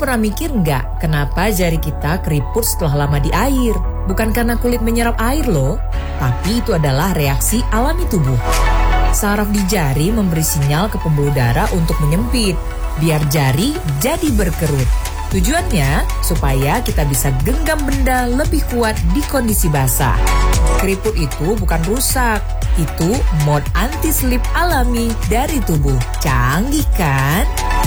pernah mikir nggak kenapa jari kita keriput setelah lama di air? Bukan karena kulit menyerap air loh, tapi itu adalah reaksi alami tubuh. Saraf di jari memberi sinyal ke pembuluh darah untuk menyempit, biar jari jadi berkerut. Tujuannya supaya kita bisa genggam benda lebih kuat di kondisi basah. Keriput itu bukan rusak, itu mode anti-slip alami dari tubuh. Canggih kan?